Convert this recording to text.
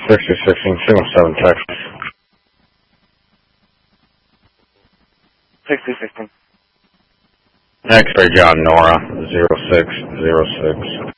6016, signal 7, Texas. 6016. X-ray John Nora, 0606.